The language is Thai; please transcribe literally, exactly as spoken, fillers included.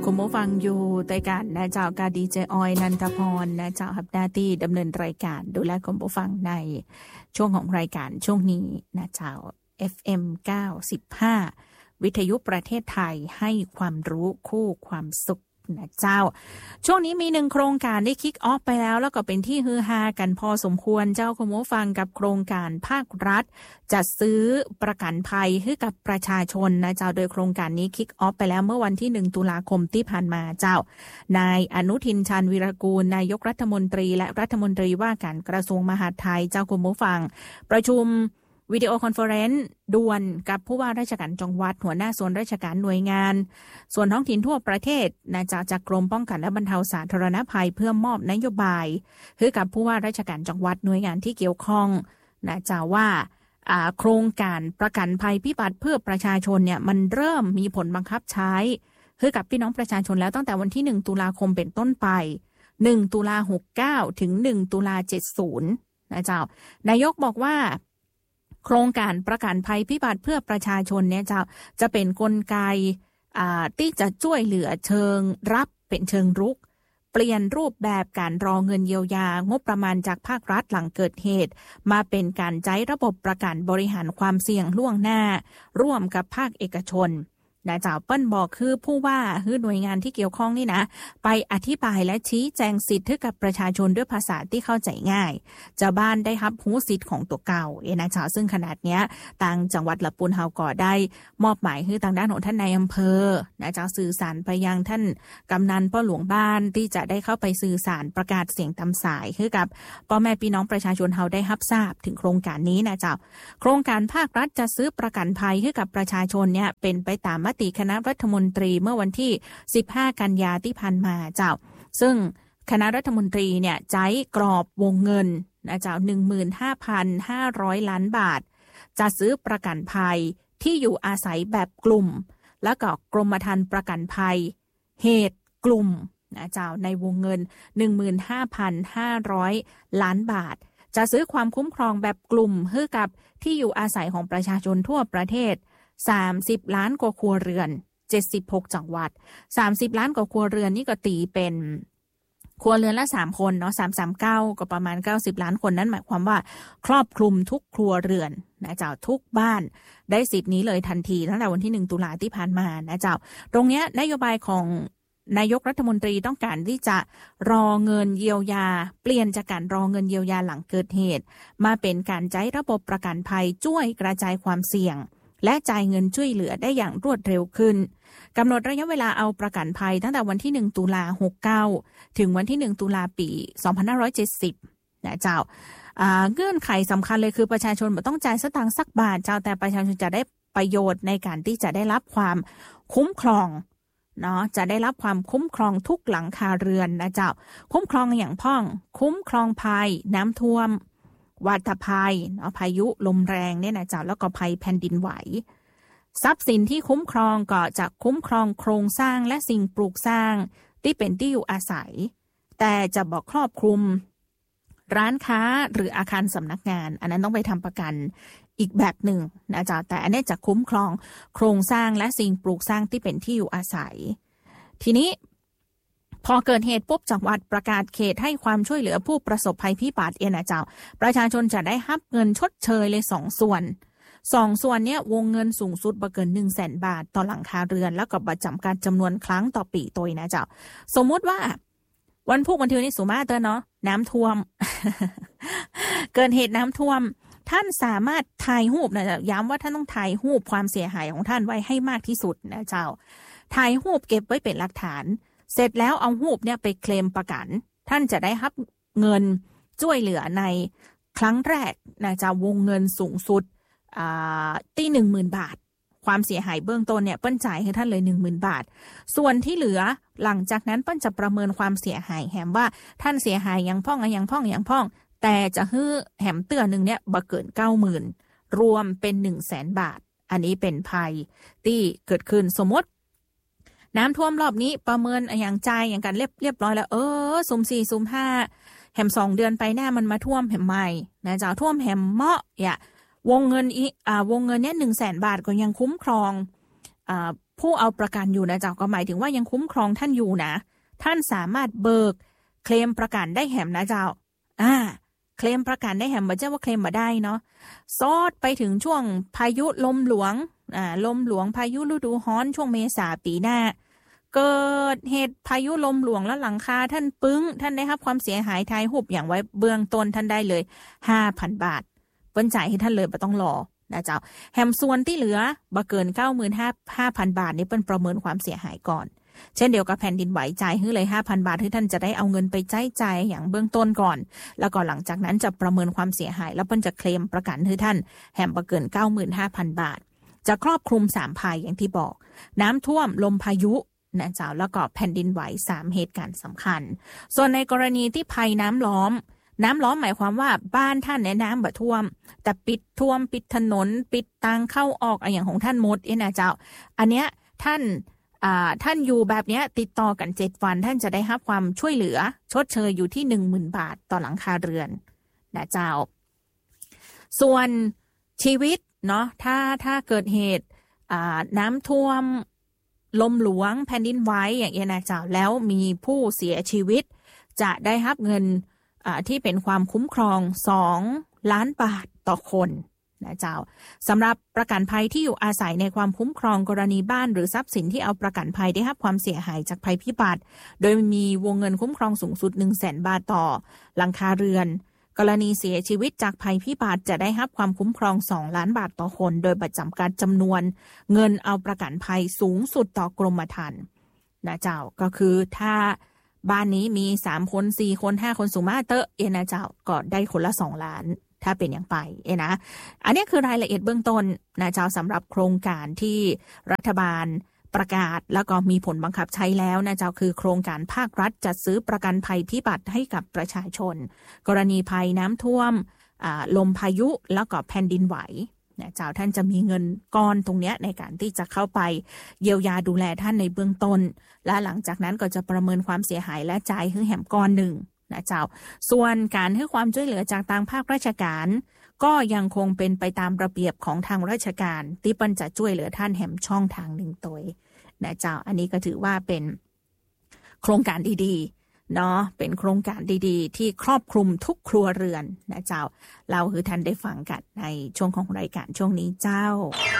คุณผู้ฟังอยู่ในการนะเจ้ากาดีเจออยนันทพรนะเจ้าหับหน้าที่ดำเนินรายการดูแลคุณผู้ฟังในช่วงของรายการช่วงนี้นะเจ้า เอฟ เอ็ม เก้าสิบห้า วิทยุประเทศไทยให้ความรู้คู่ความสุขนะเจ้าช่วงนี้มีหนึ่งโครงการได้คิกออฟไปแล้วแล้วก็เป็นที่ฮือฮากันพอสมควรเจ้าคุณผู้ฟังกับโครงการภาครัฐจัดซื้อประกันภัยให้กับประชาชนนะเจ้าโดยโครงการนี้คิกออฟไปแล้วเมื่อวันที่หนึ่งตุลาคมที่ผ่านมาเจ้านายอนุทินชาญวีรกูลนายกรัฐมนตรีและรัฐมนตรีว่าการกระทรวงมหาดไทยเจ้าคุณผู้ฟังประชุมวิดีโอคอนเฟอเรนซ์ด่วนกับผู้ว่าราชการจังหวัดหัวหน้าส่วนราชการหน่วยงานส่วนท้องถิ่นทั่วประเทศนะจากจากกรมป้องกันและบรรเทาสาธารณภัยเพื่อมอบนโยบายให้กับผู้ว่าราชการจังหวัดหน่วยงานที่เกี่ยวข้องนะจะว่าโครงการประกันภัยพิบัติเพื่อประชาชนเนี่ยมันเริ่มมีผลบังคับใช้ให้กับพี่น้องประชาชนแล้วตั้งแต่วันที่หนึ่งตุลาคมเป็นต้นไปหนึ่งตุลาหกสิบเก้าถึงหนึ่งตุลาเจ็ดสิบนะเจ้านายกบอกว่าโครงการประกันภัยพิบัติเพื่อประชาชนเนี่ยจะจะเป็นกลไกที่จะช่วยเหลือเชิงรับเป็นเชิงรุกเปลี่ยนรูปแบบการรอเงินเยียวยางบประมาณจากภาครัฐหลังเกิดเหตุมาเป็นการใช้ระบบประกันบริหารความเสี่ยงล่วงหน้าร่วมกับภาคเอกชนนะเจ้าเปิ้ลบอกคือผู้ว่าคือหน่วยงานที่เกี่ยวข้องนี่นะไปอธิบายและชี้แจงสิทธิ์ให้กับประชาชนด้วยภาษาที่เข้าใจง่ายชาวบ้านได้รับรู้สิทธิ์ของตัวเก่าเอนะเจ้าซึ่งขนาดเนี้ยทางจังหวัดละปูนเฮาก็ได้มอบหมายให้ทางด้านของท่านนายอำเภอนะเจ้าสื่อสารไปยังท่านกำนันพ่อหลวงบ้านที่จะได้เข้าไปสื่อสารประกาศเสียงตามสายให้กับพ่อแม่พี่น้องประชาชนเฮาได้รับทราบถึงโครงการนี้นะเจ้าโครงการภาครัฐจะซื้อประกันภัยให้กับประชาชนเนี่ยเป็นไปตามมติคณะรัฐมนตรีเมื่อวันที่สิบห้ากันยาที่ผ่านมาเจ้าซึ่งคณะรัฐมนตรีเนี่ยใช้กรอบวงเงินนะเจ้า หนึ่งหมื่นห้าพันห้าร้อย ล้านบาทจะซื้อประกันภัยที่อยู่อาศัยแบบกลุ่มแล้วก็กรมธรรม์ประกันภัยเหตุกลุ่มนะเจ้าในวงเงิน หนึ่งหมื่นห้าพันห้าร้อย ล้านบาทจะซื้อความคุ้มครองแบบกลุ่มให้กับที่อยู่อาศัยของประชาชนทั่วประเทศสามสิบล้านกว่าครัวเรือนเจ็ดสิบหกจังหวัดสามสิบล้านกว่าครัวเรือนนี่ก็ตีเป็นครัวเรือนละสามคนเนาะสาม สาม เก้าก็ประมาณเก้าสิบล้านคนนั้นหมายความว่าครอบคลุมทุกครัวเรือนนะเจ้าทุกบ้านได้สิทธิ์นี้เลยทันทีตั้งแต่วันที่หนึ่งตุลาที่ผ่านมานะเจ้าตรงเนี้ยนโยบายของนายกรัฐมนตรีต้องการที่จะรอเงินเยียวยาเปลี่ยนจากการรอเงินเยียวยาหลังเกิดเหตุมาเป็นการใช้ระบบประกันภัยช่วยกระจายความเสี่ยงและจ่ายเงินช่วยเหลือได้อย่างรวดเร็วขึ้นกำหนดระยะเวลาเอาประกันภัยตั้งแต่วันที่หนึ่งตุลาหกสิบเก้าถึงวันที่หนึ่งตุลาปีสองพันห้าร้อยเจ็ดสิบนะเจ้าเงื่อนไขสำคัญเลยคือประชาชนไม่ต้องจ่ายสตางค์สักบาทเจ้าแต่ประชาชนจะได้ประโยชน์ในการที่จะได้รับความคุ้มครองเนาะจะได้รับความคุ้มครองทุกหลังคาเรือนนะเจ้าคุ้มครองอย่างพ่องคุ้มครองภัยน้ำท่วมวาตภัยเนาะพายุลมแรงเนี่ยนะเจ้าแล้วก็ภัยแผ่นดินไหวทรัพย์สินที่คุ้มครองก็จะคุ้มครองโครงสร้างและสิ่งปลูกสร้างที่เป็นที่อยู่อาศัยแต่จะบอกครอบคลุมร้านค้าหรืออาคารสำนักงานอันนั้นต้องไปทำประกันอีกแบบหนึ่งนะจ๊ะแต่อันนี้จะคุ้มครองโครงสร้างและสิ่งปลูกสร้างที่เป็นที่อยู่อาศัยทีนี้พอเกิดเหตุปุ๊บจังหวัดประกาศเขตให้ความช่วยเหลือผู้ประสบภัยพิบัติเองนะเจ้าประชาชนจะได้รับเงินชดเชยเลยสองส่วนสองส่วนเนี้ยวงเงินสูงสุดบ่เกิน หนึ่งแสน บาทต่อหลังคาเรือนแล้วก็บ่จำกัดจำนวนครั้งต่อปีตัวนะเจ้าสมมุติว่าวันพุธวันที่นี้สุมาเตอร์เนาะน้ำท่วม เกิดเหตุน้ำท่วมท่านสามารถถ่ายรูปนะย้ำว่าท่านต้องถ่ายรูปความเสียหายของท่านไว้ให้มากที่สุดนะเจ้าถ่ายรูปเก็บไว้เป็นหลักฐานเสร็จแล้วเอารูปเนี่ยไปเคลมประกันท่านจะได้รับเงินช่วยเหลือในครั้งแรกนะเจ้าวงเงินสูงสุดตีหนึ่งหมื่นบาทความเสียหายเบื้องต้นเนี่ยเปิ้ลจ่ายให้ท่านเลยหนึ่งหมื่นบาทส่วนที่เหลือหลังจากนั้นเปิ้ลจะประเมินความเสียหายแหมว่าท่านเสียหายอย่างพ่องอย่างพ่องอย่างพ่องแต่จะฮื้อแหมเตือนหนึ่งเนี่ยบ่เกินเก้าหมื่นรวมเป็นหนึ่งแสนบาทอันนี้เป็นภัยที่เกิดขึ้นสมมติน้ำท่วมรอบนี้ประเมินอย่างใจอย่างกันเรียบเรียบร้อยแล้วเออซุ่มสี่ซุ่มห้าแหมสองเดือนไปหน้ามันมาท่วมแหมใหม่นะจะท่วมแหมเหมาะอย่าวงเงินอีอ่าวงเงินเนี้ยหนึ่งแสนบาทก็ยังคุ้มครองอ่าผู้เอาประกันอยู่นะเจ้าก็หมายถึงว่ายังคุ้มครองท่านอยู่นะท่านสามารถเบิกเคลมประกันได้แหมนะเจ้าอ่าเคลมประกันได้แหมบ่ใช่ว่าเคลมมาได้เนาะซอดไปถึงช่วงพายุลมหลวงอ่าลมหลวงพายุฤดูร้อนช่วงเมษาปีหน้าเกิดเหตุพายุลมหลวงแล้วหลังคาท่านปึ้งท่านได้รับความเสียหายทายหุบอย่างไว้เบื้องต้นท่านได้เลย ห้าพัน บาทเปิ้นจ่ายให้ท่านเลยบ่ต้องรอนะเจ้าแหมส่วนที่เหลือบ่เกิน เก้าหมื่นห้าพัน บาทนี่เปิ้นประเมินความเสียหายก่อนเช่นเดียวกับแผ่นดินไหวจ่ายให้เลย ห้าพัน บาทให้ท่านจะได้เอาเงินไปจ่ายจ่ายอย่างเบื้องต้นก่อนแล้วก็หลังจากนั้นจะประเมินความเสียหายแล้วเปิ้นจะเคลมประกันให้ท่านแหมบ่เกิน เก้าหมื่นห้าพัน บาทจะครอบคลุมสามภัยอย่างที่บอกน้ำท่วมลมพายุนะเจ้าแล้วก็แผ่นดินไหวสามเหตุการณ์สำคัญส่วนในกรณีที่ภัยน้ำล้อมน้ำล้อมหมายความว่าบ้านท่านเนี่ยน้ำบ่ท่วมแต่ปิดท่วมปิดถนนปิดทางเข้าออกอะไรอย่างของท่านหมดเองนะเจ้าอันเนี้ยท่านอ่าท่านอยู่แบบเนี้ยติดต่อกันเจ็ดวันท่านจะได้รับความช่วยเหลือชดเชยอยู่ที่ หนึ่งหมื่น บาทต่อหลังคาเรือนนะเจ้าส่วนชีวิตเนาะถ้าถ้าเกิดเหตุอ่าน้ำท่วมลมหลวงแผ่นดินไหวอย่างเงี้ยนะเจ้าแล้วมีผู้เสียชีวิตจะได้รับเงินที่เป็นความคุ้มครองสองล้านบาทต่อคนนะเจ้าสำหรับประกันภัยที่อยู่อาศัยในความคุ้มครองกรณีบ้านหรือทรัพย์สินที่เอาประกันภัยได้รับความเสียหายจากภัยพิบัติโดยมีวงเงินคุ้มครองสูงสุด หนึ่งแสน บาทต่อหลังคาเรือนกรณีเสียชีวิตจากภัยพิบัติจะได้รับความคุ้มครองสองล้านบาทต่อคนโดยประจำการจำนวนเงินเอาประกันภัยสูงสุดต่อกรมธรรม์นะเจ้าก็คือถ้าบ้านนี้มีสามคนสี่คนห้าคนสูงมาเตอะเอนะเจ้าก็ได้คนละสองล้านถ้าเป็นอย่างไปเอนะอันนี้คือรายละเอียดเบื้องต้นนะเจ้าสำหรับโครงการที่รัฐบาลประกาศแล้วก็มีผลบังคับใช้แล้วนะเจ้าคือโครงการภาครัฐจัดซื้อประกันภัยพิบัติให้กับประชาชนกรณีภัยน้ำท่วมลมพายุแล้วก็แผ่นดินไหวนะเจ้าท่านจะมีเงินก้อนตรงนี้ในการที่จะเข้าไปเยียวยาดูแลท่านในเบื้องต้นและหลังจากนั้นก็จะประเมินความเสียหายและจ่ายให้แหมก้อนหนึ่งนะเจ้าส่วนการให้ความช่วยเหลือจากทางภาคราชการก็ยังคงเป็นไปตามระเบียบของทางราชการที่เปิ้นจะช่วยเหลือท่านแหมช่องทางหนึ่งตัวนะเจ้าอันนี้ก็ถือว่าเป็นโครงการดีๆเนาะเป็นโครงการดีๆที่ครอบคลุมทุกครัวเรือนนะเจ้าเราคือท่านได้ฟังกันในช่วงของรายการช่วงนี้เจ้า